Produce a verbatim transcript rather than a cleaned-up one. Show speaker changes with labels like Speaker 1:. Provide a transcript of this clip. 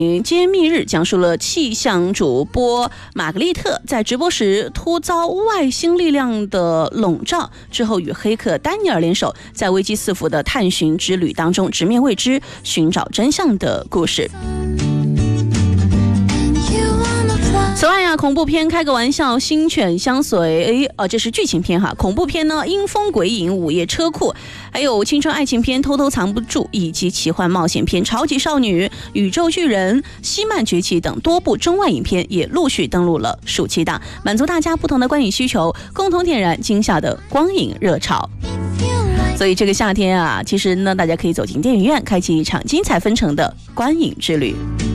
Speaker 1: 揭秘日讲述了气象主播玛格丽特在直播时突遭外星力量的笼罩，之后与黑客丹尼尔联手，在危机四伏的探寻之旅当中直面未知，寻找真相的故事。此外呀、啊，恐怖片开个玩笑，新犬相随，呃，这是剧情片哈。恐怖片呢，阴风鬼影，午夜车库，还有青春爱情片，偷偷藏不住，以及奇幻冒险片，超级少女、宇宙巨人、希曼崛起等多部中外影片也陆续登陆了暑期档，满足大家不同的观影需求，共同点燃今夏的光影热潮。所以这个夏天啊，其实呢，大家可以走进电影院，开启一场精彩纷呈的观影之旅。